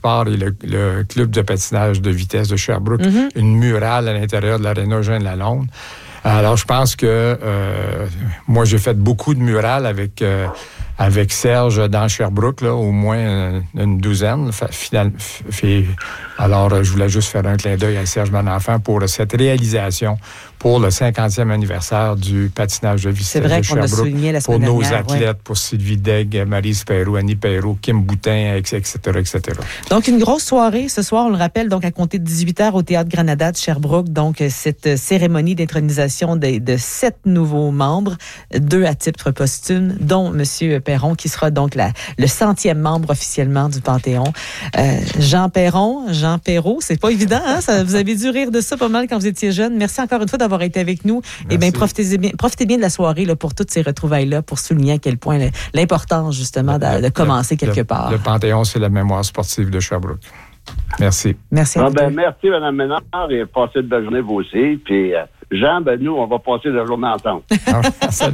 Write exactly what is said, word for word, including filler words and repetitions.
sport et le, le club de patinage de vitesse de Sherbrooke, mm-hmm. une murale à l'intérieur de l'aréna Eugène-Lalonde. Alors, je pense que euh, moi, j'ai fait beaucoup de murales avec, euh, avec Serge dans Sherbrooke, là, au moins une, une douzaine. Final, fait, alors, je voulais juste faire un clin d'œil à Serge Bonenfant pour cette réalisation pour le cinquantième anniversaire du patinage de vitesse de Sherbrooke. C'est vrai qu'on l'a souligné la semaine dernière. Pour nos dernière, athlètes, ouais. pour Sylvie Degg, Maryse Perrault, Annie Perrault, Kim Boutin, et cetera, et cetera. Donc, une grosse soirée ce soir, on le rappelle, donc à compter de dix-huit heures au Théâtre Granada de Sherbrooke. Donc, cette cérémonie d'intronisation de, de sept nouveaux membres, deux à titre posthume, dont M. Perron, qui sera donc la, le centième membre officiellement du Panthéon. Euh, Jean Perron, Jean Perrault, c'est pas évident, hein? Ça, vous avez dû rire de ça pas mal quand vous étiez jeune. Merci encore une fois d'avoir été avec nous. Merci. Et bien, profitez bien, profitez bien de la soirée là, pour toutes ces retrouvailles-là, pour souligner à quel point l'importance, justement, de, de commencer le, quelque le, part. Le Panthéon, c'est la mémoire sportive de Sherbrooke. Merci. Merci à ah vous. Ben, merci, Mme Ménard, et passez de belle journée, vous aussi. Puis, euh, Jean, ben, nous, on va passer la journée ensemble. Ah, salut.